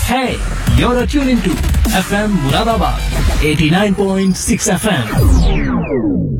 Hey, you're tuning to FM Muradabad 89.6 FM.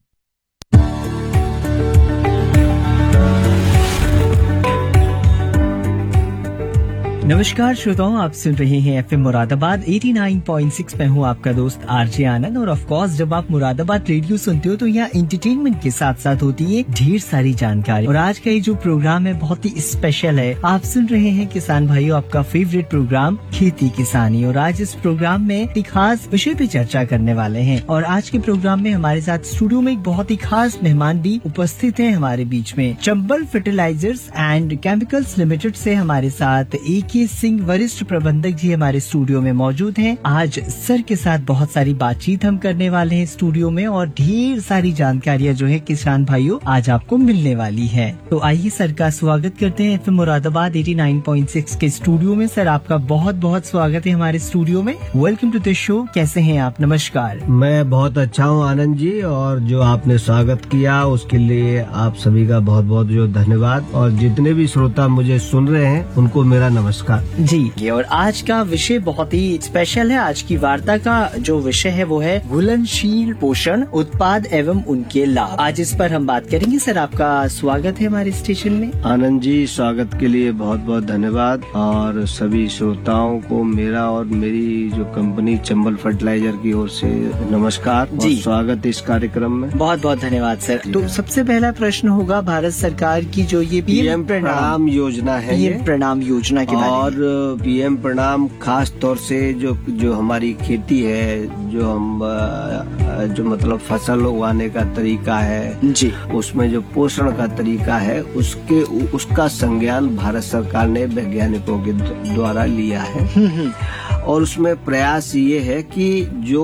नमस्कार श्रोताओं, आप सुन रहे हैं एफएम मुरादाबाद 89.6 पे हूँ आपका दोस्त आरजे आनंद। और ऑफ कोर्स जब आप मुरादाबाद रेडियो सुनते हो तो यहाँ एंटरटेनमेंट के साथ साथ होती है ढेर सारी जानकारी। और आज का ये जो प्रोग्राम है बहुत ही स्पेशल है। आप सुन रहे हैं किसान भाइयों, आपका फेवरेट प्रोग्राम खेती किसानी। और आज इस प्रोग्राम में एक खास विषय पे चर्चा करने वाले हैं। और आज के प्रोग्राम में हमारे साथ स्टूडियो में एक बहुत ही खास मेहमान भी उपस्थित है हमारे बीच में। Chambal fertilisers and chemicals limited से हमारे साथ AK सिंह वरिष्ठ प्रबंधक जी हमारे स्टूडियो में मौजूद हैं। आज सर के साथ बहुत सारी बातचीत हम करने वाले हैं स्टूडियो में, और ढेर सारी जानकारियां जो है किसान भाइयों आज आपको मिलने वाली है। तो आइए सर का स्वागत करते हैं एफएम मुरादाबाद 89.6 के स्टूडियो में। सर आपका बहुत बहुत स्वागत है हमारे स्टूडियो में। Welcome to the show. कैसे हैं आप? नमस्कार। मैं बहुत अच्छा हूँ आनंद जी, और जो आपने स्वागत किया उसके लिए आप सभी का बहुत बहुत जो धन्यवाद। और जितने भी श्रोता मुझे सुन रहे हैं उनको मेरा नमस्कार जी। और आज का विषय बहुत ही स्पेशल है। आज की वार्ता का जो विषय है वो है घुलनशील पोषण उत्पाद एवं उनके लाभ। आज इस पर हम बात करेंगे। सर आपका स्वागत है हमारे स्टेशन में। आनंद जी, स्वागत के लिए बहुत बहुत धन्यवाद। और सभी श्रोताओं को मेरा और मेरी जो कंपनी चंबल फर्टिलाइजर की ओर से नमस्कार जी, और स्वागत इस कार्यक्रम में। बहुत बहुत धन्यवाद सर। तो सबसे पहला प्रश्न होगा भारत सरकार की जो ये पीएम प्रणाम योजना है, पीएम प्रणाम योजना के बारे में। और पीएम प्रणाम खास तौर से जो हमारी खेती है, जो हम जो मतलब फसल उगाने का तरीका है जी, उसमें जो पोषण का तरीका है उसका संज्ञान भारत सरकार ने वैज्ञानिकों के द्वारा लिया है। और उसमें प्रयास ये है कि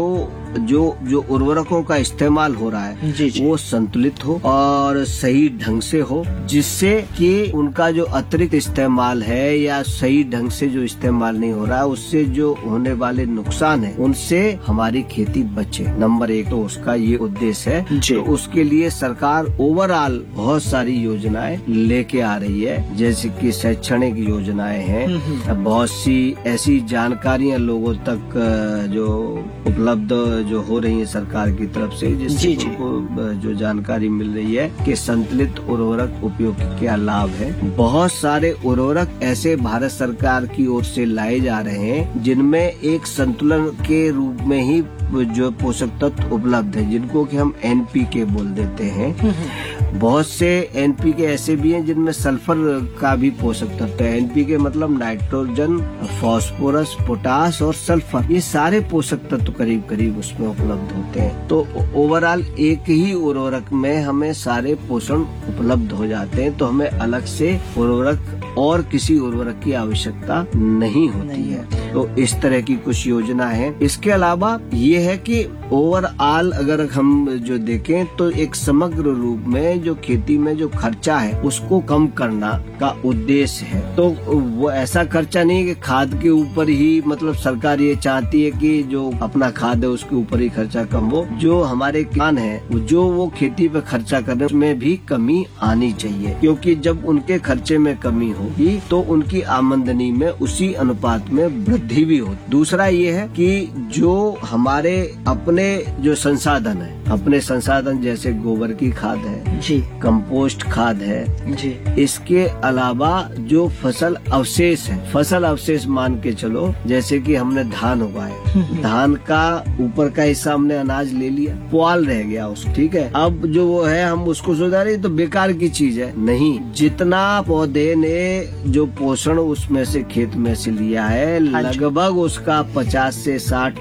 जो उर्वरकों का इस्तेमाल हो रहा है जी। वो संतुलित हो और सही ढंग से हो, जिससे कि उनका जो अतिरिक्त इस्तेमाल है या सही ढंग से जो इस्तेमाल नहीं हो रहा है उससे जो होने वाले नुकसान है उनसे हमारी खेती बचे। नंबर 1 तो उसका ये उद्देश्य है। तो उसके लिए सरकार ओवरऑल बहुत सारी योजनाएं लेके आ रही है, जैसे कि शैक्षणिक योजनाएं हैं, बहुत सी ऐसी जानकारियां लोगों तक जो उपलब्ध जो हो रही है सरकार की तरफ से, जिससे उनको जो जानकारी मिल रही है कि संतुलित उर्वरक उपयोग के क्या लाभ है। बहुत सारे उर्वरक ऐसे भारत सरकार की ओर से लाए जा रहे हैं जिनमें एक संतुलन के रूप में ही जो पोषक तत्व उपलब्ध है, जिनको कि हम NPK बोल देते हैं। बहुत से NPK ऐसे भी हैं जिनमें सल्फर का भी पोषक तत्व है। NPK मतलब नाइट्रोजन, फास्फोरस, पोटास और सल्फर, ये सारे पोषक तत्व करीब करीब उसमें उपलब्ध होते हैं। तो ओवरऑल एक ही उर्वरक में हमें सारे पोषण उपलब्ध हो जाते हैं, तो हमें अलग से उर्वरक और किसी उर्वरक की आवश्यकता नहीं होती है। तो इस तरह की कुछ योजना है। इसके अलावा ये है कि ओवरऑल अगर हम जो देखें तो एक समग्र रूप में जो खेती में जो खर्चा है उसको कम करना का उद्देश्य है। तो वो ऐसा खर्चा नहीं कि खाद के ऊपर ही, मतलब सरकार ये चाहती है कि जो अपना खाद है उसके ऊपर ही खर्चा कम हो। जो हमारे किसान है जो वो खेती पे खर्चा कर रहे हैं उसमें भी कमी आनी चाहिए, क्योंकि जब उनके खर्चे में कमी होगी तो उनकी आमदनी में उसी अनुपात में वृद्धि भी हो। दूसरा ये है कि जो हमारे अपने जो संसाधन है, अपने संसाधन जैसे गोबर की खाद है जी, कंपोस्ट खाद है जी, इसके अलावा जो फसल अवशेष है, फसल अवशेष मान के चलो, जैसे कि हमने धान उगाए, धान का ऊपर का हिस्सा हमने अनाज ले लिया, पुआल रह गया उसको, ठीक है। अब जो वो है हम उसको सोचा रहे तो बेकार की चीज है, नहीं, जितना पौधे ने जो पोषण उसमें से खेत में से लिया है लगभग उसका 50 से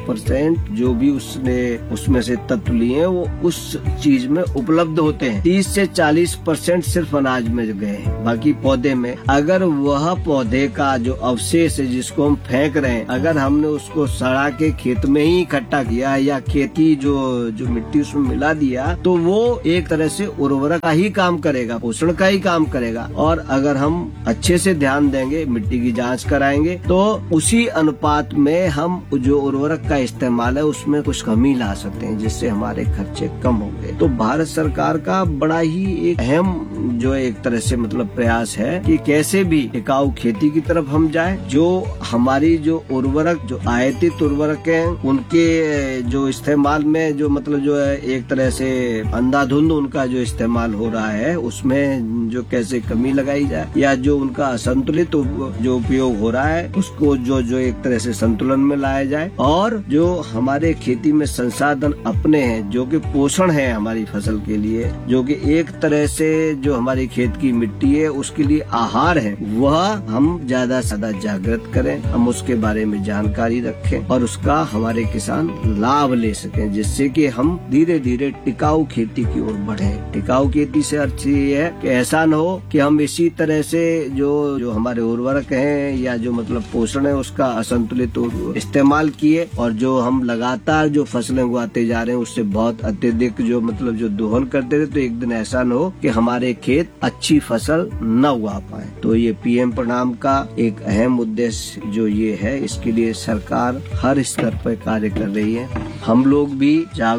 60% जो भी उसमें से तत्व लिए हैं वो उस चीज में उपलब्ध होते हैं। 30 से 40% सिर्फ अनाज में गए हैं, बाकी पौधे में। अगर वह पौधे का जो अवशेष है जिसको हम फेंक रहे हैं, अगर हमने उसको सड़ा के खेत में ही इकट्ठा किया या खेती जो मिट्टी उसमें मिला दिया, तो वो एक तरह से उर्वरक का ही काम करेगा, पोषण का ही काम करेगा। और अगर हम अच्छे से ध्यान देंगे, मिट्टी की जांच कराएंगे, तो उसी अनुपात में हम जो उर्वरक का इस्तेमाल है उसमें कुछ कमी ला सकते हैं, जिससे हमारे खर्चे कम होंगे। तो भारत सरकार का बड़ा ही एक अहम जो एक तरह से मतलब प्रयास है कि कैसे भी टिकाऊ खेती की तरफ हम जाएं। जो हमारी जो उर्वरक, जो आयातित उर्वरक हैं, उनके जो इस्तेमाल में जो मतलब जो है एक तरह से अंधाधुंध उनका जो इस्तेमाल हो रहा है, उसमें जो कैसे कमी लगाई जाए, या जो उनका असंतुलित जो उपयोग हो रहा है उसको जो एक तरह से संतुलन में लाया जाए। और जो हमारे खेती में संसाधन अपने हैं, जो कि पोषण है हमारी फसल के लिए, जो कि एक तरह से जो हमारी खेत की मिट्टी है उसके लिए आहार है, वह हम ज्यादा से ज्यादा जागृत करें, हम उसके बारे में जानकारी रखें और उसका हमारे किसान लाभ ले सकें, जिससे कि हम धीरे धीरे टिकाऊ खेती की ओर बढ़े। टिकाऊ खेती से अर्थ ये है कि ऐसा न हो कि हम इसी तरह से जो हमारे उर्वरक हैं या जो मतलब पोषण है उसका असंतुलित इस्तेमाल किए और जो हम लगातार जो फसलें उगाते जा रहे हैं उससे बहुत अत्यधिक जो मतलब जो दोहन करते रहे, तो एक दिन ऐसा न हो कि हमारे खेत अच्छी फसल न उगा पाए। तो ये पीएम प्रणाम का एक अहम उद्देश्य जो ये है, इसके लिए सरकार हर स्तर पर कार्य कर रही है। हम लोग भी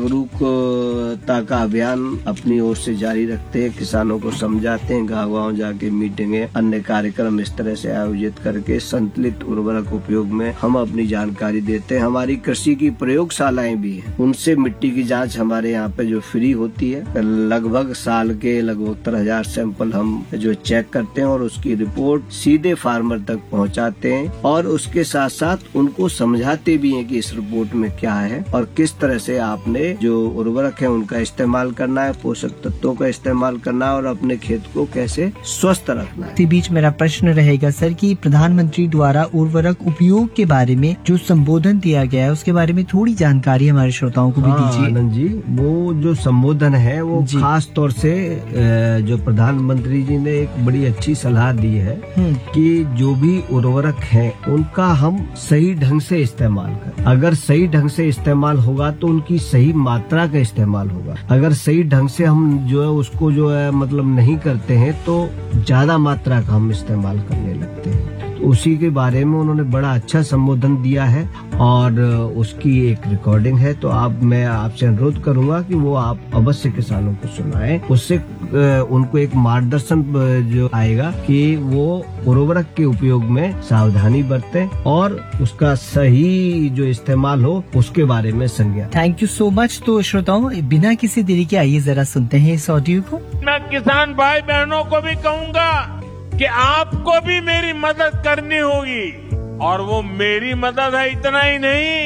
जागरूकता का अभियान अपनी ओर से जारी रखते हैं, किसानों को समझाते हैं, गाँव-गाँव जाके मीटिंगें, अन्य कार्यक्रम इस तरह से आयोजित करके संतुलित उर्वरक उपयोग में हम अपनी जानकारी देते हैं। हमारी कृषि की प्रयोगशालाएं भी हैं, उनसे मिट्टी की जांच हमारे यहाँ पे जो फ्री होती है। लगभग साल के लगभग 70,000 सैंपल हम जो चेक करते हैं और उसकी रिपोर्ट सीधे फार्मर तक पहुँचाते हैं और उसके साथ साथ उनको समझाते भी हैं कि इस रिपोर्ट में क्या है और किस तरह से आपने जो उर्वरक है उनका इस्तेमाल करना है, पोषक तत्वों का इस्तेमाल करना है और अपने खेत को कैसे स्वस्थ रखना है। इसी बीच मेरा प्रश्न रहेगा सर कि प्रधानमंत्री द्वारा उर्वरक उपयोग के बारे में जो संबोधन दिया गया है उसके बारे में थोड़ी जानकारी हमारे श्रोताओं को भी दीजिए। आनंद जी, वो जो संबोधन है वो खास तौर से जो प्रधानमंत्री जी ने एक बड़ी अच्छी सलाह दी है कि जो भी उर्वरक है उनका हम सही ढंग से इस्तेमाल करें। अगर सही ढंग से इस्तेमाल होगा तो उनकी सही मात्रा का इस्तेमाल होगा। अगर सही ढंग से हम जो है उसको जो है मतलब नहीं करते हैं तो ज्यादा मात्रा का हम इस्तेमाल करने लगते हैं। तो उसी के बारे में उन्होंने बड़ा अच्छा संबोधन दिया है और उसकी एक रिकॉर्डिंग है, तो मैं आपसे अनुरोध करूंगा कि वो आप अवश्य किसानों को सुनाएं। उससे उनको एक मार्गदर्शन जो आएगा कि वो उर्वरक के उपयोग में सावधानी बरतें और उसका सही जो इस्तेमाल हो उसके बारे में संज्ञान। Thank you so much. तो श्रोताओं, बिना किसी देरी के आइए जरा सुनते हैं इस ऑडियो को। मैं किसान भाई बहनों को भी कहूंगा कि आपको भी मेरी मदद करनी होगी और वो मेरी मदद है इतना ही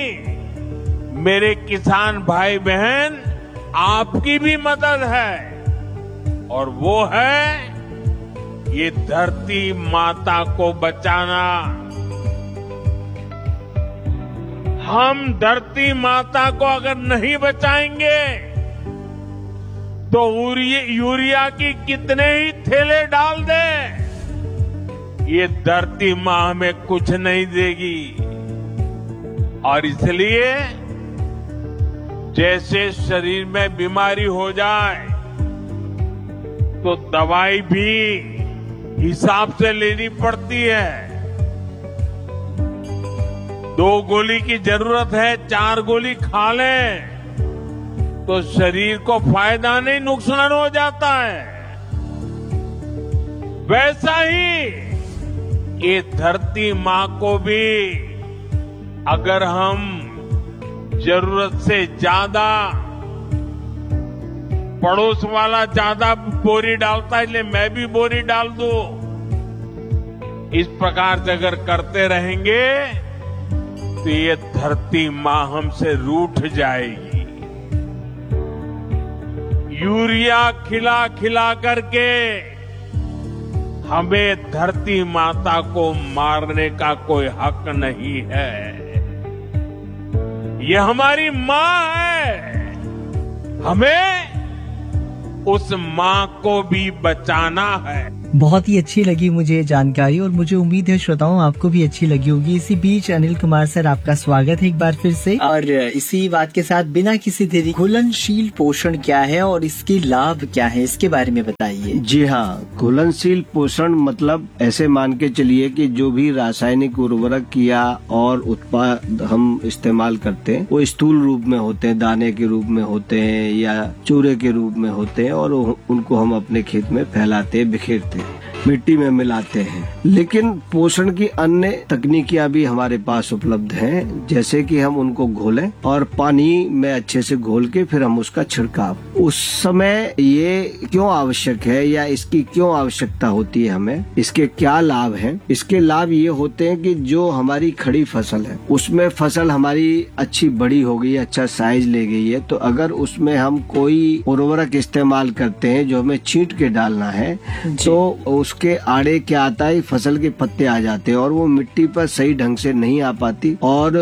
नहीं, मेरे किसान भाई बहन आपकी भी मदद है और वो है ये धरती माता को बचाना। हम धरती माता को अगर नहीं बचाएंगे तो यूरिया की कितने ही थैले डाल दें, ये धरती मां हमें कुछ नहीं देगी। और इसलिए जैसे शरीर में बीमारी हो जाए तो दवाई भी हिसाब से लेनी पड़ती है। 2 गोली की जरूरत है, 4 गोली खा लें तो शरीर को फायदा नहीं नुकसान हो जाता है। वैसा ही ये धरती मां को भी अगर हम जरूरत से ज्यादा, पड़ोस वाला ज्यादा बोरी डालता है इसलिए मैं भी बोरी डाल दूं, इस प्रकार से अगर करते रहेंगे तो ये धरती मां हमसे रूठ जाएगी। यूरिया खिला खिला करके हमें धरती माता को मारने का कोई हक नहीं है। ये हमारी मां है, हमें उस मां को भी बचाना है। बहुत ही अच्छी लगी मुझे ये जानकारी और मुझे उम्मीद है श्रोताओं आपको भी अच्छी लगी होगी। इसी बीच अनिल कुमार सर आपका स्वागत है एक बार फिर से, और इसी बात के साथ बिना किसी देरी घुलनशील पोषण क्या है और इसके लाभ क्या है, इसके बारे में बताइए। जी हाँ, घुलनशील पोषण मतलब ऐसे मान के चलिए कि जो भी रासायनिक उर्वरक या और उत्पाद हम इस्तेमाल करते हैं वो स्थूल रूप में होते हैं, दाने के रूप में होते हैं या चूरे के रूप में होते हैं, और उनको हम अपने खेत में फैलाते, बिखेरते, मिट्टी में मिलाते हैं। लेकिन पोषण की अन्य तकनीकियां भी हमारे पास उपलब्ध हैं, जैसे कि हम उनको घोलें और पानी में अच्छे से घोल के फिर हम उसका छिड़काव। उस समय ये क्यों आवश्यक है या इसकी क्यों आवश्यकता होती है हमें, इसके क्या लाभ हैं? इसके लाभ ये होते हैं कि जो हमारी खड़ी फसल है उसमें फसल हमारी अच्छी बड़ी हो गई, अच्छा साइज ले गई है, तो अगर उसमें हम कोई उर्वरक इस्तेमाल करते हैं जो हमें छींट के डालना है तो उसके आड़े क्या आता है, फसल के पत्ते आ जाते हैं और वो मिट्टी पर सही ढंग से नहीं आ पाती, और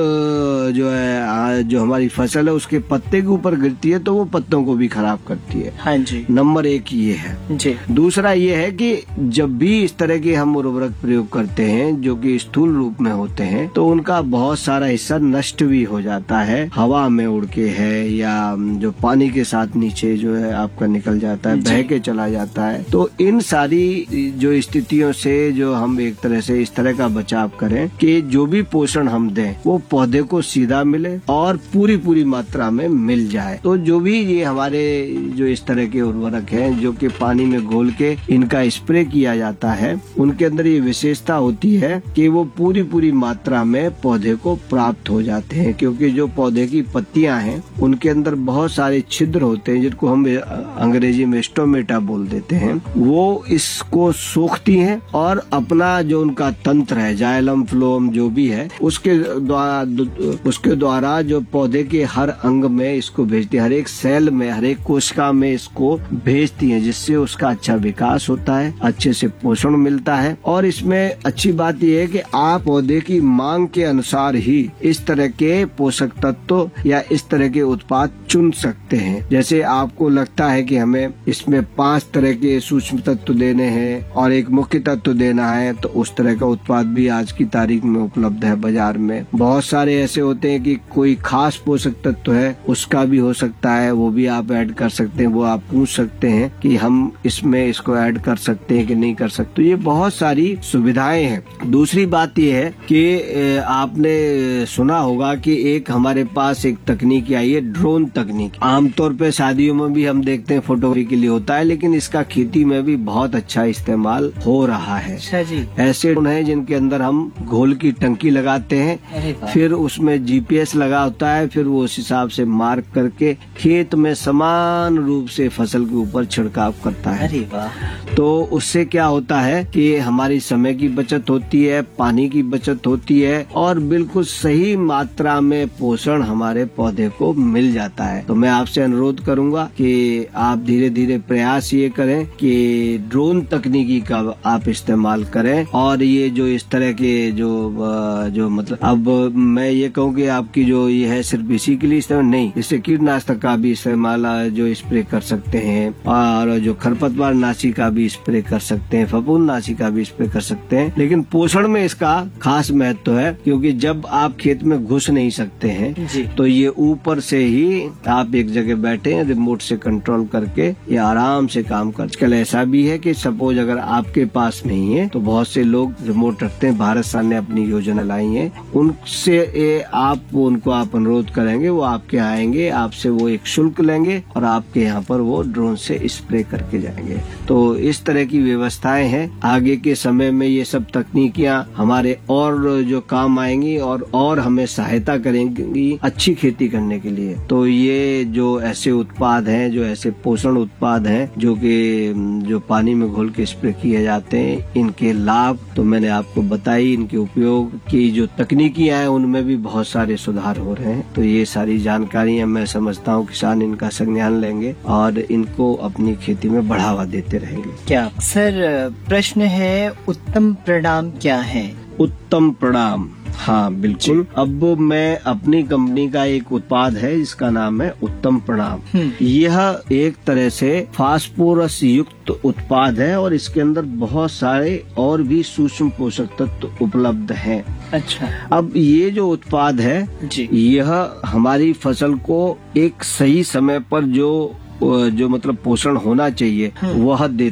जो हमारी फसल है उसके पत्ते के ऊपर गिरती है तो वो पत्तों को भी खराब करती है। हाँ जी, नंबर 1 ये है जी। दूसरा ये है कि जब भी इस तरह के हम उर्वरक प्रयोग करते हैं जो कि स्थूल रूप में होते हैं तो उनका बहुत सारा हिस्सा नष्ट भी हो जाता है, हवा में उड़ के है या जो पानी के साथ नीचे जो है आपका निकल जाता है, बह के चला जाता है। तो इन सारी जो स्थितियों से जो हम एक तरह से इस तरह का बचाव करें कि जो भी पोषण हम दें वो पौधे को सीधा मिले और पूरी मात्रा में मिल जाए। तो जो भी ये हमारे जो इस तरह के उर्वरक हैं जो कि पानी में घोल के इनका स्प्रे किया जाता है, उनके अंदर ये विशेषता होती है कि वो पूरी मात्रा में पौधे को प्राप्त हो जाते हैं, क्योंकि जो पौधे की पत्तियां हैं उनके अंदर बहुत सारे छिद्र होते हैं जिनको हम अंग्रेजी में स्टोमेटा बोल देते हैं। वो इसको सोखती हैं और अपना जो उनका तंत्र है, जाइलम फ्लोएम जो भी है, उसके द्वारा जो पौधे के हर अंग में इसको भेजती है, हर एक सेल में, हर एक कोशिका में इसको भेजती है, जिससे उसका अच्छा विकास होता है, अच्छे से पोषण मिलता है। और इसमें अच्छी बात यह है कि आप पौधे की मांग के अनुसार ही इस तरह के पोषक तत्व या इस तरह के उत्पाद चुन सकते हैं। जैसे आपको लगता है कि हमें इसमें 5 तरह के सूक्ष्म तत्व देने हैं और एक मुख्य तत्व देना है, तो उस तरह का उत्पाद भी आज की तारीख में उपलब्ध है बाजार में। बहुत सारे ऐसे होते हैं कि कोई खास पोषक तत्व है उसका भी हो सकता है, वो भी आप ऐड कर सकते हैं। वो आप पूछ सकते हैं कि हम इसमें इसको ऐड कर सकते हैं कि नहीं कर सकते। तो ये बहुत सारी सुविधाएं हैं। दूसरी बात ये है कि आपने सुना होगा कि एक हमारे पास एक तकनीक आई है, ड्रोन तकनीक। आमतौर पे शादियों में भी हम देखते हैं, फोटोग्राफी के लिए होता है, लेकिन इसका खेती में भी बहुत अच्छा इस्तेमाल हो रहा है। अच्छा जी। ऐसे ड्रोन है जिनके अंदर हम घोल की टंकी लगाते हैं, फिर उसमें GPS लगा होता है, फिर वो उस हिसाब से मार्क करके खेत में समान रूप से फसल के ऊपर छिड़काव करता है। अरे वाह। तो उससे क्या होता है कि हमारी समय की बचत होती है, पानी की बचत होती है और बिल्कुल सही मात्रा में पोषण हमारे पौधे को मिल जाता है। तो मैं आपसे अनुरोध करूंगा कि आप धीरे धीरे प्रयास ये करें कि ड्रोन तकनीकी का आप इस्तेमाल करें, और ये जो इस तरह के जो मतलब अब मैं ये कहूँ कि आपकी जो ये है सिर्फ इसी के लिए इस्तेमाल नहीं, इससे कीटनाशक का भी इस्तेमाल जो स्प्रे कर सकते हैं, और जो खरपतवार नाशी का भी स्प्रे कर सकते हैं, फफूंद नाशी का भी स्प्रे कर सकते हैं। लेकिन पोषण में इसका खास महत्व है, क्योंकि जब आप खेत में घुस नहीं सकते हैं तो ये ऊपर से ही आप एक जगह बैठे हैं, रिमोट से कंट्रोल करके ये आराम से काम कर। आजकल ऐसा भी है कि सपोज अगर आपके पास नहीं है तो बहुत से लोग रिमोट रखते हैं, भारत सरकार ने अपनी योजना लाई है, उनसे आप उनको आप अनुरोध करेंगे, वो आपके आएंगे, आपसे वो एक शुल्क लेंगे और आपके यहाँ पर वो ड्रोन से स्प्रे करके जाएंगे। तो इस तरह की व्यवस्थाएं हैं। आगे के समय में ये सब तकनीकियां हमारे और जो काम आएंगी और हमें सहायता करेंगी अच्छी खेती करने के लिए। तो ये जो ऐसे उत्पाद हैं, जो ऐसे पोषण उत्पाद हैं जो पानी में घोल के स्प्रे किए जाते हैं, इनके लाभ तो मैंने आपको बताई। इनके उपयोग की जो तकनीकियां हैं उनमें भी बहुत सारे सुधार हो रहे हैं। तो ये सारी जानकारियां मैं समझता हूँ किसान इनका संज्ञान लेंगे और इनको अपनी खेती में बढ़ावा देते रहेंगे। क्या सर प्रश्न है, उत्तम प्रणाम क्या है? उत्तम प्रणाम हाँ बिल्कुल। अब मैं अपनी कंपनी का एक उत्पाद है जिसका नाम है उत्तम प्रणाम। यह एक तरह से फास्फोरस युक्त उत्पाद है और इसके अंदर बहुत सारे और भी सूक्ष्म पोषक तत्व उपलब्ध हैं। अच्छा। अब ये जो उत्पाद है जी। यह हमारी फसल को एक सही समय पर जो मतलब पोषण होना चाहिए वह देता